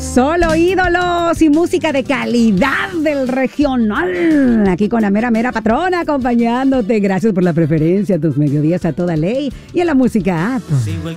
Solo ídolos y música de calidad del regional. Aquí con la mera patrona acompañándote. Gracias por la preferencia, tus mediodías a toda ley y en la música app.